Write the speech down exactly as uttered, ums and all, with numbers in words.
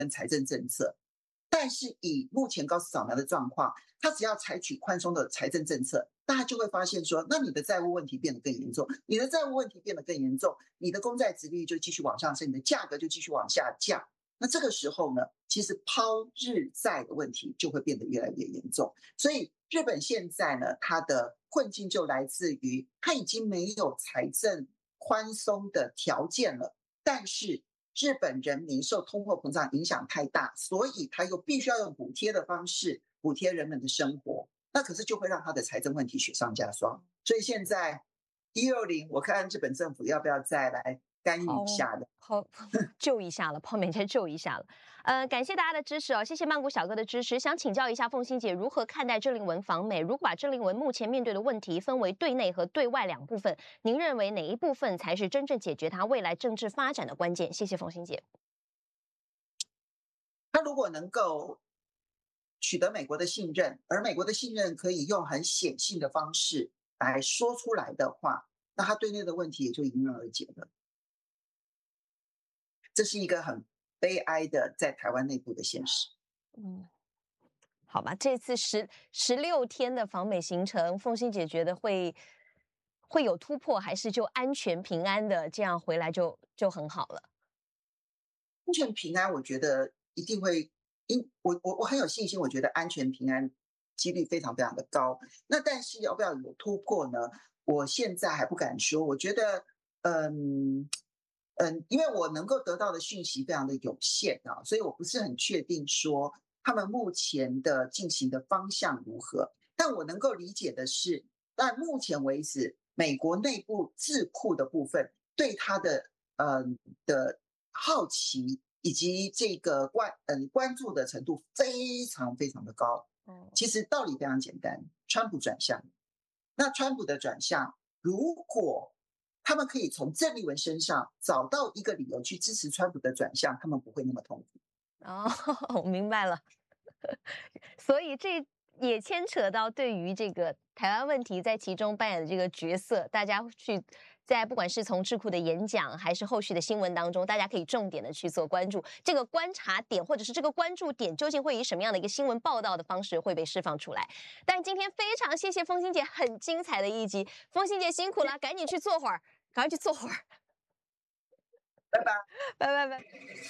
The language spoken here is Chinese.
跟财政政策。但是以目前高市早苗的状况，他只要采取宽松的财政政策，大家就会发现说，那你的债务问题变得更严重，你的债务问题变得更严重，你的公债殖利率就继续往上升，你的价格就继续往下降。那这个时候呢，其实抛日债的问题就会变得越来越严重。所以日本现在呢，它的困境就来自于它已经没有财政宽松的条件了，但是日本人民受通货膨胀影响太大，所以他又必须要用补贴的方式补贴人们的生活，那可是就会让他的财政问题雪上加霜。所以现在一六零，我看日本政府要不要再来干预一下的？ 好，救一下了，泡面先救一下了。呃，感谢大家的支持哦，谢谢曼谷小哥的支持。想请教一下凤馨姐，如何看待郑丽文访美？如果把郑丽文目前面对的问题分为对内和对外两部分，您认为哪一部分才是真正解决她未来政治发展的关键？谢谢凤馨姐。 他如果能够取得美国的信任，而美国的信任可以用很显性的方式来说出来的话，那他对内的问题也就迎刃而解了。这是一个很悲哀的在台湾内部的现实。 嗯，好吧，这次十十六天的访美行程，凤馨姐觉得会会有突破，还是就安全平安的这样回来就就很好了？ 安全平安，我觉得一定会，因我我我很有信心，我觉得安全平安几率非常非常的高。那但是要不要有突破呢？我现在还不敢说。我觉得，嗯。嗯，因为我能够得到的讯息非常的有限啊，所以我不是很确定说他们目前的进行的方向如何。但我能够理解的是，但目前为止，美国内部智库的部分对他的嗯的好奇以及这个关嗯关注的程度非常非常的高。其实道理非常简单，川普转向，那川普的转向，如果他们可以从郑丽文身上找到一个理由去支持川普的转向，他们不会那么痛苦。 哦，我明白了。所以这也牵扯到对于这个台湾问题在其中扮演的这个角色，大家去在不管是从智库的演讲，还是后续的新闻当中，大家可以重点的去做关注。这个观察点或者是这个关注点，究竟会以什么样的一个新闻报道的方式会被释放出来？但今天非常谢谢凤馨姐很精彩的一集，凤馨姐辛苦了，赶紧去坐会儿，赶快去坐会儿， 拜拜， 拜拜拜。